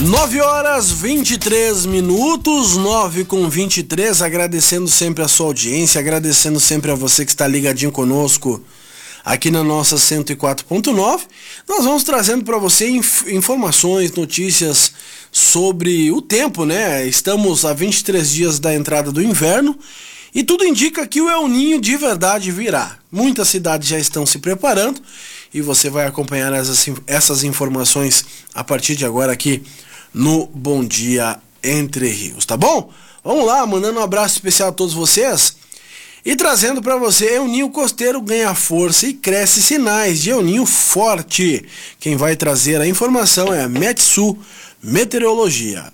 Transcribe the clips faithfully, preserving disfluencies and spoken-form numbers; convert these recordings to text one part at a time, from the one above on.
nove horas vinte e três minutos, nove com vinte e três, agradecendo sempre a sua audiência, agradecendo sempre a você que está ligadinho conosco aqui na nossa cento e quatro ponto nove. Nós vamos trazendo para você inf- informações, notícias sobre o tempo, né? Estamos a vinte e três dias da entrada do inverno e tudo indica que o El Niño de verdade virá. Muitas cidades já estão se preparando e você vai acompanhar essas, essas informações a partir de agora aqui no Bom Dia Entre Rios, tá bom? Vamos lá, mandando um abraço especial a todos vocês e trazendo para você: El Niño costeiro ganha força e cresce, sinais de El Niño forte. Quem vai trazer a informação é a Metsu Meteorologia.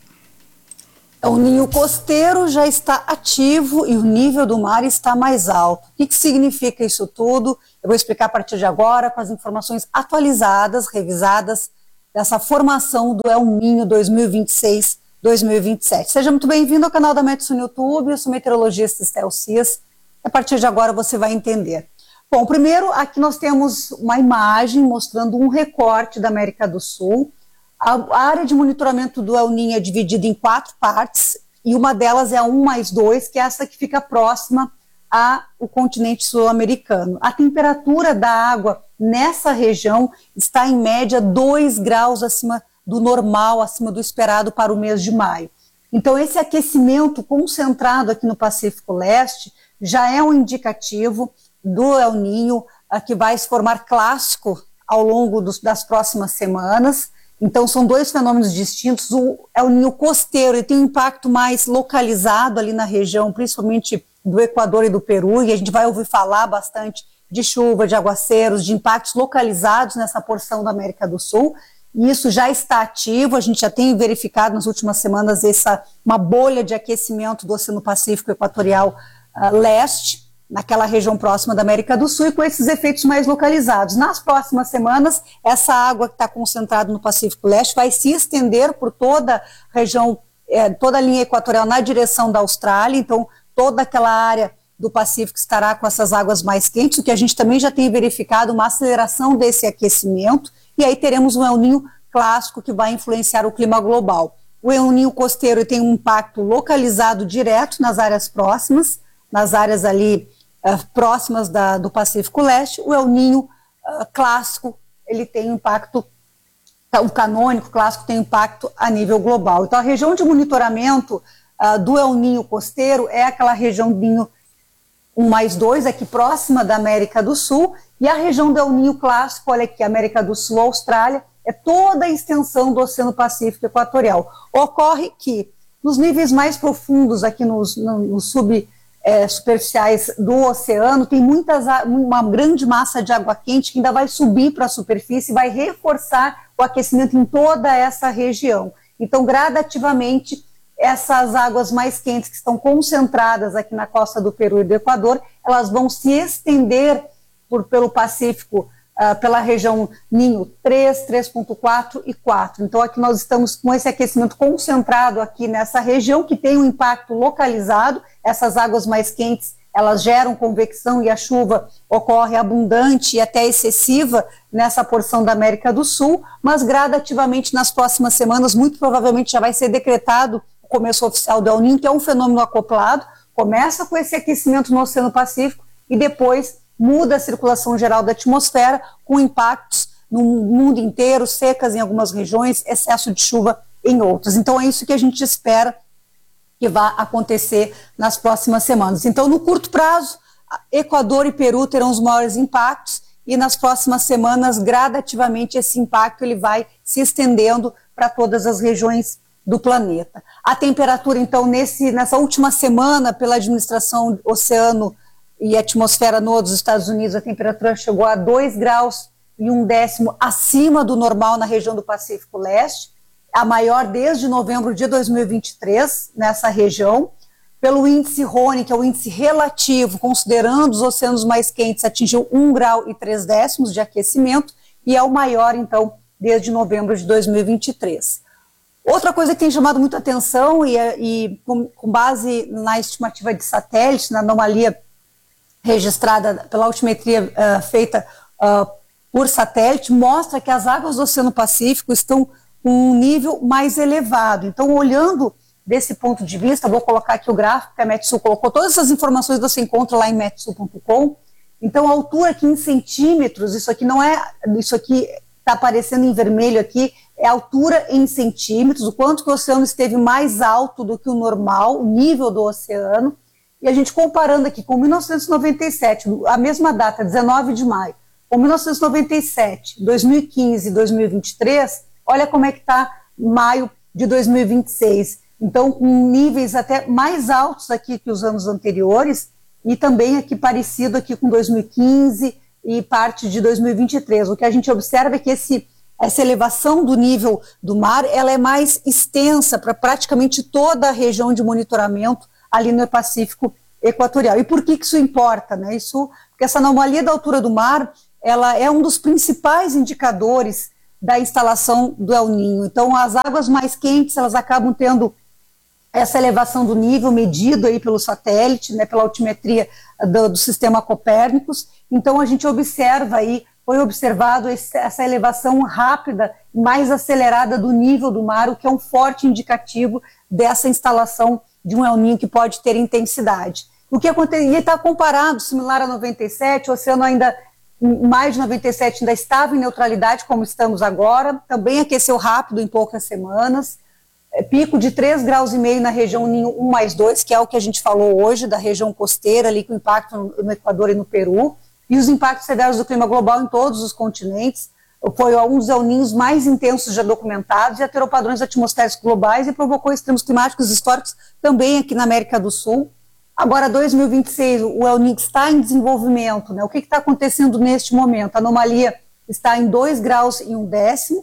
O Ninho costeiro já está ativo e o nível do mar está mais alto. O que, que significa isso tudo? Eu vou explicar a partir de agora com as informações atualizadas, revisadas, dessa formação do El Niño dois mil e vinte e seis dois mil e vinte e sete. Seja muito bem-vindo ao canal da Metsu no YouTube. Eu sou meteorologista Estel Cias. A partir de agora você vai entender. Bom, primeiro aqui nós temos uma imagem mostrando um recorte da América do Sul. A área de monitoramento do El Niño é dividida em quatro partes e uma delas é a um mais dois, que é essa que fica próxima ao continente sul-americano. A temperatura da água nessa região está em média dois graus acima do normal, acima do esperado para o mês de maio. Então esse aquecimento concentrado aqui no Pacífico Leste já é um indicativo do El Niño, que vai se formar clássico ao longo dos, das próximas semanas. Então são dois fenômenos distintos. O El Niño costeiro ele tem um impacto mais localizado ali na região, principalmente do Equador e do Peru, e a gente vai ouvir falar bastante de chuva, de aguaceiros, de impactos localizados nessa porção da América do Sul. E isso já está ativo, a gente já tem verificado nas últimas semanas essa, uma bolha de aquecimento do Oceano Pacífico Equatorial uh, Leste, naquela região próxima da América do Sul, e com esses efeitos mais localizados. Nas próximas semanas, essa água que está concentrada no Pacífico Leste vai se estender por toda a região, é, toda a linha equatorial na direção da Austrália, então toda aquela área do Pacífico estará com essas águas mais quentes, o que a gente também já tem verificado uma aceleração desse aquecimento, e aí teremos um El Niño clássico que vai influenciar o clima global. O El Niño costeiro tem um impacto localizado direto nas áreas próximas, nas áreas ali Uh, próximas da, do Pacífico Leste. O El Niño uh, clássico, ele tem impacto, o canônico clássico tem impacto a nível global. Então a região de monitoramento uh, do El Niño costeiro é aquela região Ninho um mais dois, aqui próxima da América do Sul, e a região do El Niño clássico, olha aqui, América do Sul, Austrália, é toda a extensão do Oceano Pacífico Equatorial. Ocorre que nos níveis mais profundos, aqui nos, no, no sub É, superficiais do oceano, tem muitas, uma grande massa de água quente que ainda vai subir para a superfície e vai reforçar o aquecimento em toda essa região. Então, gradativamente, essas águas mais quentes que estão concentradas aqui na costa do Peru e do Equador, elas vão se estender por, pelo Pacífico, uh, pela região Ninho três, três ponto quatro e quatro. Então, aqui nós estamos com esse aquecimento concentrado aqui nessa região, que tem um impacto localizado. Essas águas mais quentes, elas geram convecção e a chuva ocorre abundante e até excessiva nessa porção da América do Sul, mas gradativamente nas próximas semanas, muito provavelmente já vai ser decretado o começo oficial do El Niño, que é um fenômeno acoplado, começa com esse aquecimento no Oceano Pacífico e depois muda a circulação geral da atmosfera, com impactos no mundo inteiro, secas em algumas regiões, excesso de chuva em outras. Então é isso que a gente espera que vai acontecer nas próximas semanas. Então, no curto prazo, Equador e Peru terão os maiores impactos e nas próximas semanas, gradativamente, esse impacto ele vai se estendendo para todas as regiões do planeta. A temperatura, então, nesse, nessa última semana, pela administração Oceano e Atmosfera no dos Estados Unidos, a temperatura chegou a dois graus e um décimo acima do normal na região do Pacífico Leste, a maior desde novembro de dois mil e vinte e três nessa região. Pelo índice Rhone, que é o índice relativo, considerando os oceanos mais quentes, atingiu um grau e três décimos de aquecimento e é o maior, então, desde novembro de dois mil e vinte e três. Outra coisa que tem chamado muita atenção e, e com, com base na estimativa de satélite, na anomalia registrada pela altimetria uh, feita uh, por satélite, mostra que as águas do Oceano Pacífico estão com um nível mais elevado. Então, olhando desse ponto de vista, vou colocar aqui o gráfico que a Metsul colocou, todas essas informações você encontra lá em metsul ponto com. Então, a altura aqui em centímetros, isso aqui não é, isso aqui está aparecendo em vermelho aqui, é a altura em centímetros, o quanto que o oceano esteve mais alto do que o normal, o nível do oceano, e a gente comparando aqui com mil novecentos e noventa e sete, a mesma data, dezenove de maio, com mil novecentos e noventa e sete, dois mil e quinze e dois mil e vinte e três, olha como é que está maio de dois mil e vinte e seis. Então, com níveis até mais altos aqui que os anos anteriores, e também aqui parecido aqui com dois mil e quinze e parte de dois mil e vinte e três. O que a gente observa é que esse, essa elevação do nível do mar, ela é mais extensa para praticamente toda a região de monitoramento ali no Pacífico Equatorial. E por que, que isso importa, né? Isso, porque essa anomalia da altura do mar, ela é um dos principais indicadores da instalação do El Niño. Então, as águas mais quentes, elas acabam tendo essa elevação do nível medido aí pelo satélite, né, pela altimetria do, do sistema Copérnicos. Então, a gente observa aí, foi observado esse, essa elevação rápida, mais acelerada do nível do mar, o que é um forte indicativo dessa instalação de um El Niño que pode ter intensidade. O que acontece, e está comparado, similar a noventa e sete, o oceano ainda, em mais de noventa e sete, ainda estava em neutralidade, como estamos agora, também aqueceu rápido em poucas semanas, é, pico de três graus e meio na região Ninho um mais dois, que é o que a gente falou hoje, da região costeira, ali com impacto no, no Equador e no Peru, e os impactos severos do clima global em todos os continentes. Foi um dos El Niños mais intensos já documentados e alterou padrões atmosféricos globais e provocou extremos climáticos históricos também aqui na América do Sul. Agora, dois mil e vinte e seis, o El Niño está em desenvolvimento, né? O que está acontecendo neste momento? A anomalia está em dois graus e um décimo,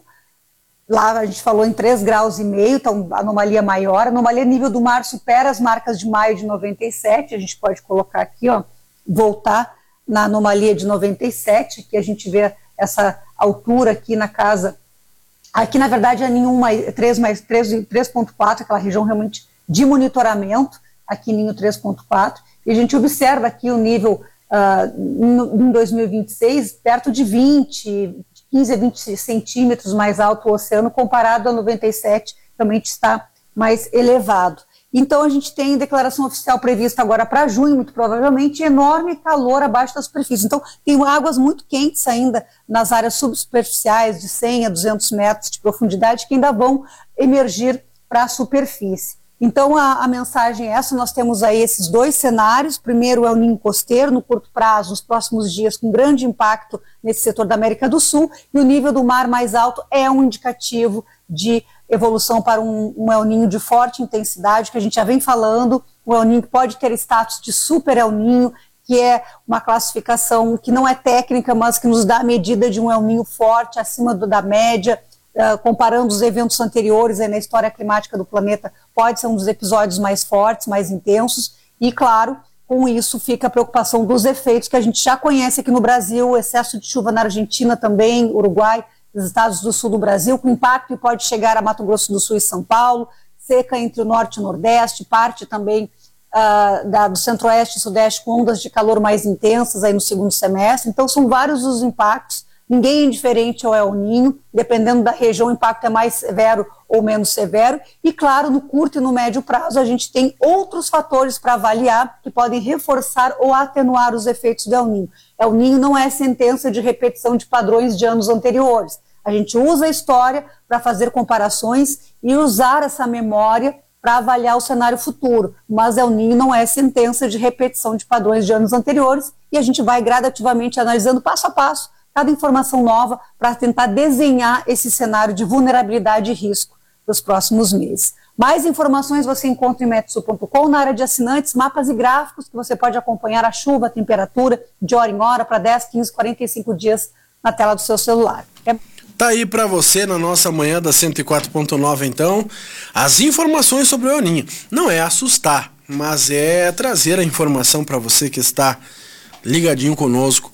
lá a gente falou em três graus e meio, então a anomalia maior. A anomalia nível do mar supera as marcas de maio de noventa e sete, a gente pode colocar aqui, ó, voltar na anomalia de noventa e sete, que a gente vê essa altura aqui na casa, aqui na verdade é Ninho três mais três ponto quatro, aquela região realmente de monitoramento, aqui Ninho três ponto quatro, e a gente observa aqui o nível uh, em dois mil e vinte e seis, perto de vinte, quinze a vinte centímetros mais alto o oceano, comparado a noventa e sete, realmente está mais elevado. Então a gente tem declaração oficial prevista agora para junho, muito provavelmente, enorme calor abaixo da superfície. Então tem águas muito quentes ainda nas áreas subsuperficiais, de cem a duzentos metros de profundidade, que ainda vão emergir para a superfície. Então a, a mensagem é essa, nós temos aí esses dois cenários, primeiro o El Niño costeiro, no curto prazo, nos próximos dias, com grande impacto nesse setor da América do Sul, e o nível do mar mais alto é um indicativo de evolução para um, um El Niño de forte intensidade, que a gente já vem falando, o El Niño pode ter status de super El Niño, que é uma classificação que não é técnica, mas que nos dá a medida de um El Niño forte, acima do, da média, uh, comparando os eventos anteriores aí na história climática do planeta, pode ser um dos episódios mais fortes, mais intensos, e claro, com isso fica a preocupação dos efeitos que a gente já conhece aqui no Brasil, o excesso de chuva na Argentina também, Uruguai, os estados do sul do Brasil, com impacto que pode chegar a Mato Grosso do Sul e São Paulo, seca entre o norte e o nordeste, parte também uh, da, do centro-oeste e sudeste com ondas de calor mais intensas aí no segundo semestre. Então são vários os impactos, ninguém é indiferente ao El Niño, dependendo da região o impacto é mais severo ou menos severo, e claro, no curto e no médio prazo a gente tem outros fatores para avaliar que podem reforçar ou atenuar os efeitos do El Niño. El Niño não é sentença de repetição de padrões de anos anteriores. A gente usa a história para fazer comparações e usar essa memória para avaliar o cenário futuro, mas El Niño não é sentença de repetição de padrões de anos anteriores, e a gente vai gradativamente analisando passo a passo cada informação nova para tentar desenhar esse cenário de vulnerabilidade e risco dos próximos meses. Mais informações você encontra em metsul ponto com, na área de assinantes, mapas e gráficos que você pode acompanhar a chuva, a temperatura, de hora em hora, para dez, quinze, quarenta e cinco dias na tela do seu celular. É... Tá aí para você na nossa manhã da cento e quatro ponto nove, então, as informações sobre o El Niño. Não é assustar, mas é trazer a informação para você que está ligadinho conosco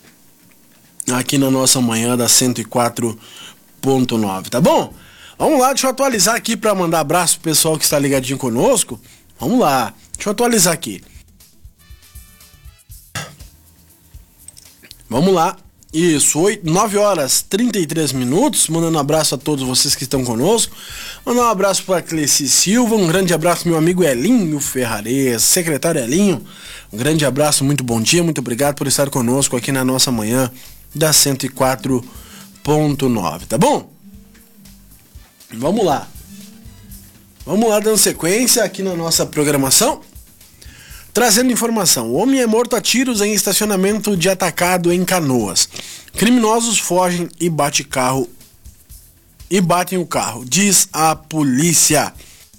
aqui na nossa manhã da cento e quatro ponto nove, tá bom? Vamos lá, deixa eu atualizar aqui para mandar abraço pro pessoal que está ligadinho conosco. Vamos lá, deixa eu atualizar aqui. Vamos lá, Isso, nove horas e trinta e três minutos, mandando um abraço a todos vocês que estão conosco, mandando um abraço para Cleci Silva, um grande abraço meu amigo Elinho Ferrares, secretário Elinho, um grande abraço, muito bom dia, muito obrigado por estar conosco aqui na nossa manhã da cento e quatro ponto nove, tá bom? Vamos lá, vamos lá dando sequência aqui na nossa programação. Trazendo informação, o homem é morto a tiros em estacionamento de atacado em Canoas. Criminosos fogem e bate carro e batem o carro, diz a polícia.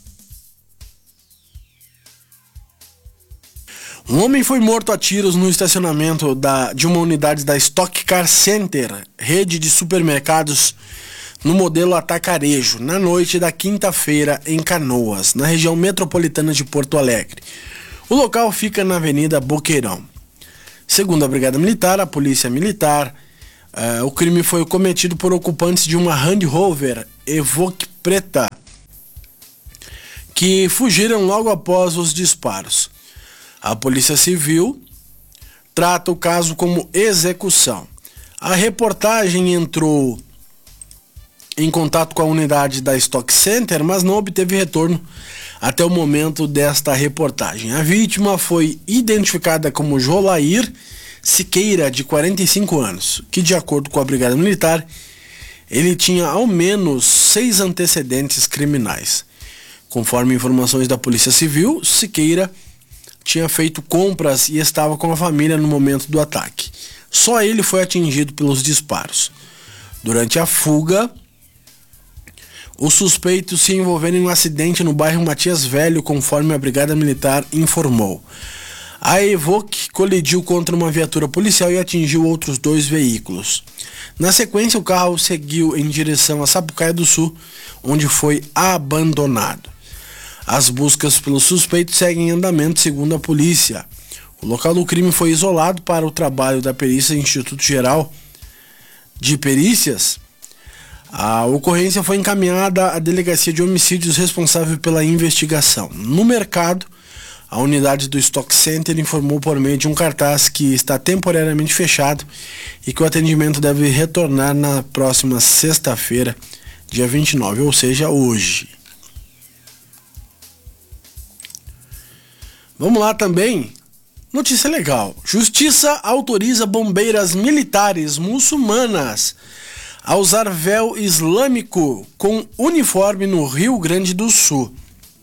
Um homem foi morto a tiros no estacionamento da, de uma unidade da Stock Car Center, rede de supermercados no modelo atacarejo, na noite da quinta-feira em Canoas, na região metropolitana de Porto Alegre. O local fica na Avenida Boqueirão. Segundo a Brigada Militar, a Polícia Militar, uh, o crime foi cometido por ocupantes de uma Land Rover Evoque preta, que fugiram logo após os disparos. A Polícia Civil trata o caso como execução. A reportagem entrou em contato com a unidade da Stock Center, mas não obteve retorno até o momento desta reportagem. A vítima foi identificada como Jolair Siqueira, de quarenta e cinco anos, que, de acordo com a Brigada Militar, ele tinha ao menos seis antecedentes criminais. Conforme informações da Polícia Civil, Siqueira tinha feito compras e estava com a família no momento do ataque. Só ele foi atingido pelos disparos. Durante a fuga, os suspeitos se envolveram em um acidente no bairro Matias Velho, conforme a Brigada Militar informou. A Evoque colidiu contra uma viatura policial e atingiu outros dois veículos. Na sequência, o carro seguiu em direção a Sapucaia do Sul, onde foi abandonado. As buscas pelos suspeitos seguem em andamento, segundo a polícia. O local do crime foi isolado para o trabalho da perícia Instituto Geral de Perícias. A ocorrência foi encaminhada à Delegacia de Homicídios responsável pela investigação. No mercado, a unidade do Stock Center informou por meio de um cartaz que está temporariamente fechado e que o atendimento deve retornar na próxima sexta-feira, dia vinte e nove, ou seja, hoje. Vamos lá também. Notícia legal. Justiça autoriza bombeiras militares muçulmanas a usar véu islâmico com uniforme no Rio Grande do Sul.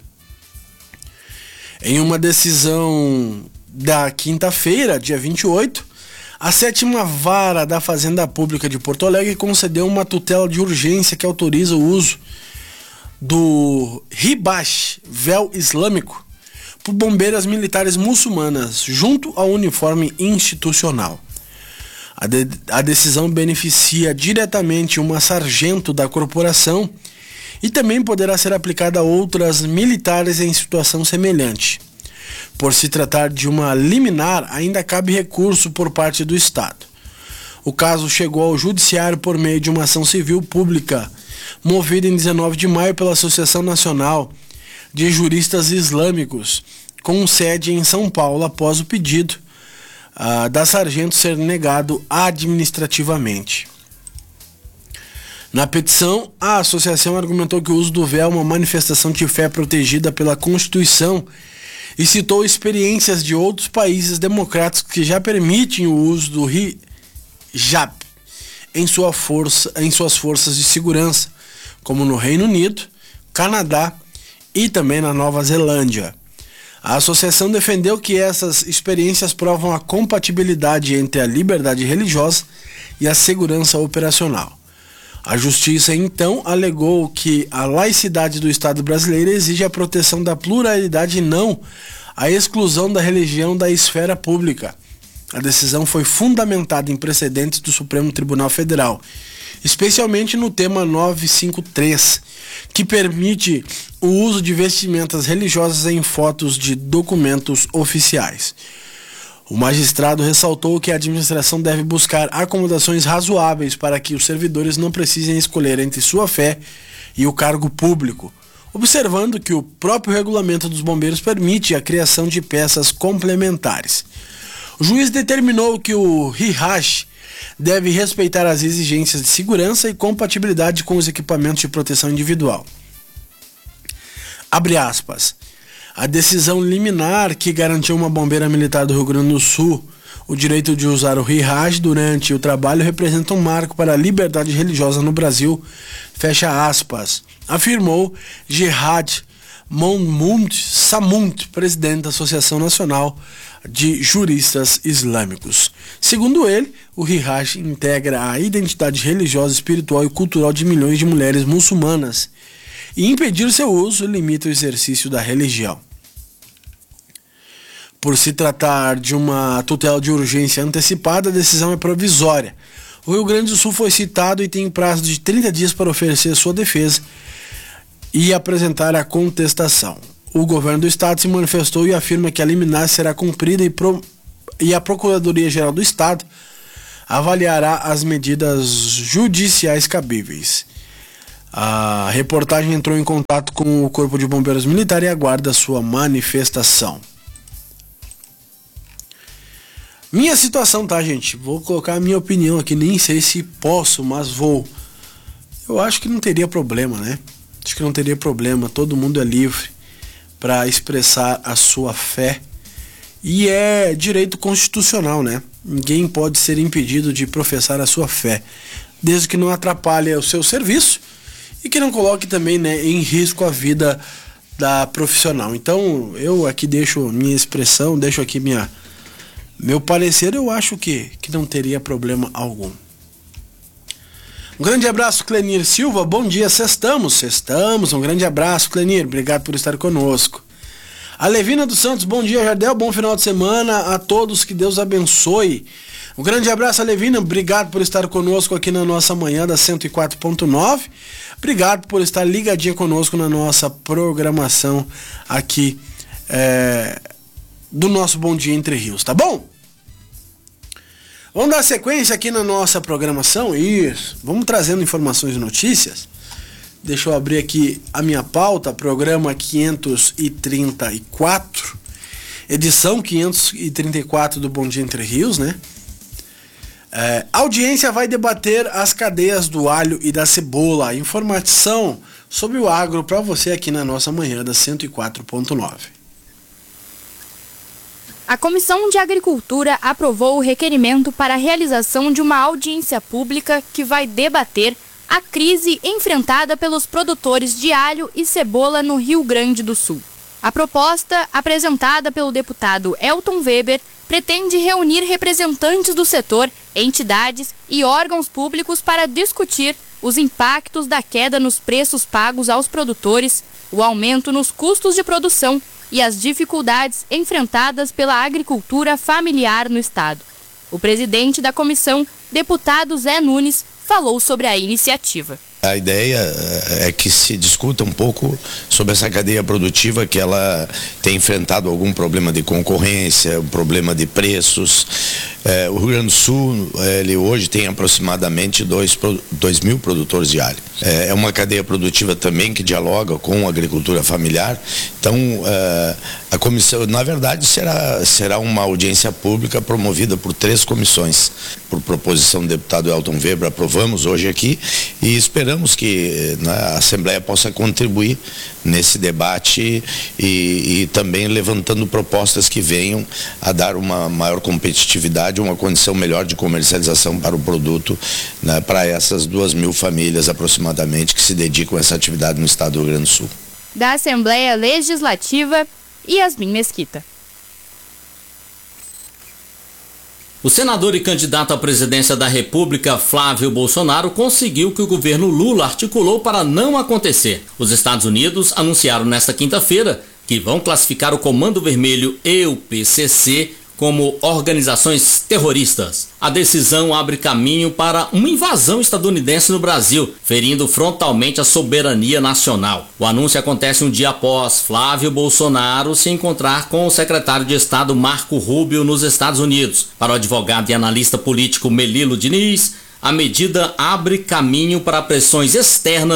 Em uma decisão da quinta-feira, dia vinte e oito, a sétima vara da Fazenda Pública de Porto Alegre concedeu uma tutela de urgência que autoriza o uso do ribash, véu islâmico, por bombeiras militares muçulmanas, junto ao uniforme institucional. A, de, a decisão beneficia diretamente uma sargento da corporação e também poderá ser aplicada a outras militares em situação semelhante. Por se tratar de uma liminar, ainda cabe recurso por parte do Estado. O caso chegou ao Judiciário por meio de uma ação civil pública, movida em dezenove de maio pela Associação Nacional de Juristas Islâmicos, com sede em São Paulo, após o pedido Uh, da sargento ser negado administrativamente. Na petição, a associação argumentou que o uso do véu é uma manifestação de fé protegida pela Constituição e citou experiências de outros países democráticos que já permitem o uso do hijab em, sua força, em suas forças de segurança, como no Reino Unido, Canadá e também na Nova Zelândia. A associação defendeu que essas experiências provam a compatibilidade entre a liberdade religiosa e a segurança operacional. A justiça, então, alegou que a laicidade do Estado brasileiro exige a proteção da pluralidade e não a exclusão da religião da esfera pública. A decisão foi fundamentada em precedentes do Supremo Tribunal Federal, especialmente no tema novecentos e cinquenta e três, que permite o uso de vestimentas religiosas em fotos de documentos oficiais. O magistrado ressaltou que a administração deve buscar acomodações razoáveis para que os servidores não precisem escolher entre sua fé e o cargo público, observando que o próprio regulamento dos bombeiros permite a criação de peças complementares. O juiz determinou que o ribash deve respeitar as exigências de segurança e compatibilidade com os equipamentos de proteção individual. Abre aspas. A decisão liminar que garantiu uma bombeira militar do Rio Grande do Sul o direito de usar o Hijaj durante o trabalho representa um marco para a liberdade religiosa no Brasil, fecha aspas, afirmou Gerhard Mohamed Samunt, presidente da Associação Nacional de Juristas Islâmicos. Segundo ele, o Hijaj integra a identidade religiosa, espiritual e cultural de milhões de mulheres muçulmanas e impedir seu uso limita o exercício da religião. Por se tratar de uma tutela de urgência antecipada, a decisão é provisória. O Rio Grande do Sul foi citado e tem prazo de trinta dias para oferecer sua defesa e apresentar a contestação. O governo do estado se manifestou e afirma que a liminar será cumprida e, pro... e a Procuradoria-Geral do Estado avaliará as medidas judiciais cabíveis. A reportagem entrou em contato com o Corpo de Bombeiros Militar e aguarda sua manifestação. Minha situação, tá, gente? Vou colocar a minha opinião aqui, nem sei se posso, mas vou. Eu acho que não teria problema, né? Acho que não teria problema, todo mundo é livre para expressar a sua fé e é direito constitucional, né? Ninguém pode ser impedido de professar a sua fé, desde que não atrapalhe o seu serviço e que não coloque também, né, em risco a vida da profissional. Então, eu aqui deixo minha expressão, deixo aqui minha Meu parecer, eu acho que, que não teria problema algum. Um grande abraço, Clenir Silva. Bom dia, sextamos, sextamos. Um grande abraço, Clenir. Obrigado por estar conosco. A Levina dos Santos, bom dia, Jardel. Bom final de semana a todos. Que Deus abençoe. Um grande abraço, Levina. Obrigado por estar conosco aqui na nossa manhã da cento e quatro ponto nove. Obrigado por estar ligadinha conosco na nossa programação aqui é, do nosso Bom Dia Entre Rios, tá bom? Vamos dar sequência aqui na nossa programação. Isso. Vamos trazendo informações e notícias. Deixa eu abrir aqui a minha pauta, programa quinhentos e trinta e quatro, edição quinhentos e trinta e quatro do Bom Dia Entre Rios, né? É, a audiência vai debater as cadeias do alho e da cebola. Informação sobre o agro para você aqui na nossa manhã da cento e quatro ponto nove. A Comissão de Agricultura aprovou o requerimento para a realização de uma audiência pública que vai debater a crise enfrentada pelos produtores de alho e cebola no Rio Grande do Sul. A proposta, apresentada pelo deputado Elton Weber, pretende reunir representantes do setor, entidades e órgãos públicos para discutir os impactos da queda nos preços pagos aos produtores, o aumento nos custos de produção e as dificuldades enfrentadas pela agricultura familiar no estado. O presidente da comissão, deputado Zé Nunes, falou sobre a iniciativa. A ideia é que se discuta um pouco sobre essa cadeia produtiva, que ela tem enfrentado algum problema de concorrência, um problema de preços. É, o Rio Grande do Sul, ele hoje tem aproximadamente dois mil produtores de alho. É, é uma cadeia produtiva também que dialoga com a agricultura familiar. Então, é, a comissão, na verdade, será, será uma audiência pública promovida por três comissões. Por proposição do deputado Elton Weber, aprovamos hoje aqui e esperamos que, né, a Assembleia possa contribuir nesse debate e, e também levantando propostas que venham a dar uma maior competitividade, uma condição melhor de comercialização para o produto, né, para essas duas mil famílias aproximadamente que se dedicam a essa atividade no estado do Rio Grande do Sul. Da Assembleia Legislativa, Yasmin Mesquita. O senador e candidato à presidência da República, Flávio Bolsonaro, conseguiu que o governo Lula articulou para não acontecer. Os Estados Unidos anunciaram nesta quinta-feira que vão classificar o Comando Vermelho e o P C C como organizações terroristas. A decisão abre caminho para uma invasão estadunidense no Brasil, ferindo frontalmente a soberania nacional. O anúncio acontece um dia após Flávio Bolsonaro se encontrar com o secretário de Estado Marco Rubio nos Estados Unidos. Para o advogado e analista político Melilo Diniz, a medida abre caminho para pressões externas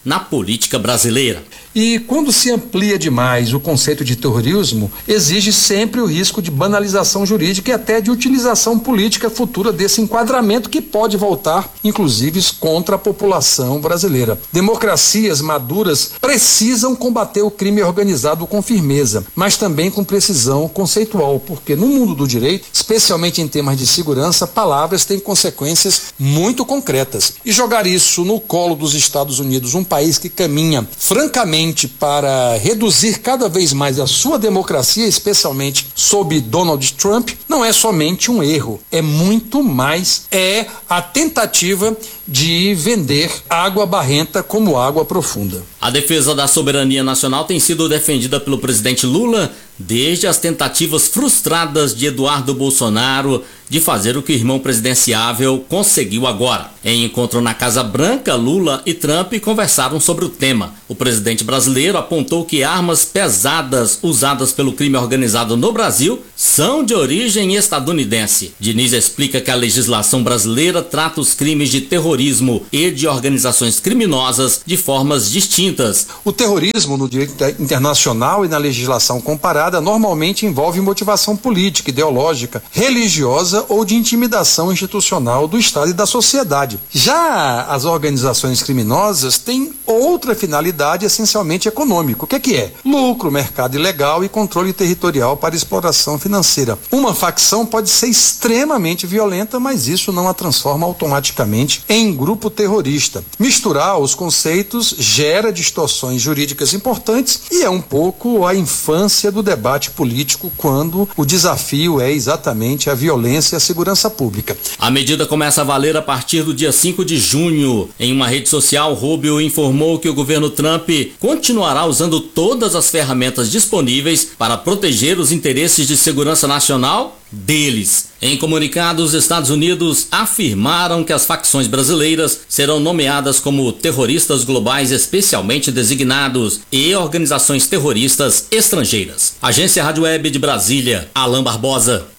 na política brasileira. E quando se amplia demais o conceito de terrorismo, exige sempre o risco de banalização jurídica e até de utilização política futura desse enquadramento que pode voltar, inclusive, contra a população brasileira. Democracias maduras precisam combater o crime organizado com firmeza, mas também com precisão conceitual, porque no mundo do direito, especialmente em temas de segurança, palavras têm consequências muito concretas. E jogar isso no colo dos Estados Unidos, um país que caminha francamente para reduzir cada vez mais a sua democracia, especialmente sob Donald Trump, não é somente um erro, é muito mais, é a tentativa de vender água barrenta como água profunda. A defesa da soberania nacional tem sido defendida pelo presidente Lula desde as tentativas frustradas de Eduardo Bolsonaro de fazer o que o irmão presidenciável conseguiu agora. Em encontro na Casa Branca, Lula e Trump conversaram sobre o tema. O presidente brasileiro apontou que armas pesadas usadas pelo crime organizado no Brasil são de origem estadunidense. Diniz explica que a legislação brasileira trata os crimes de terrorismo e de organizações criminosas de formas distintas. O terrorismo no direito internacional e na legislação comparada normalmente envolve motivação política, ideológica, religiosa ou de intimidação institucional do Estado e da sociedade. Já as organizações criminosas têm outra finalidade essencialmente econômica. O que é que é? Lucro, mercado ilegal e controle territorial para exploração financeira. Uma facção pode ser extremamente violenta, mas isso não a transforma automaticamente em grupo terrorista. Misturar os conceitos gera distorções jurídicas importantes e é um pouco a infância do debate político quando o desafio é exatamente a violência e a segurança pública. A medida começa a valer a partir do dia cinco de junho. Em uma rede social, Rubio informou que o governo Trump continuará usando todas as ferramentas disponíveis para proteger os interesses de segurança nacional deles. Em comunicado, os Estados Unidos afirmaram que as facções brasileiras serão nomeadas como terroristas globais especialmente designados e organizações terroristas estrangeiras. Agência Rádio Web de Brasília, Alan Barbosa.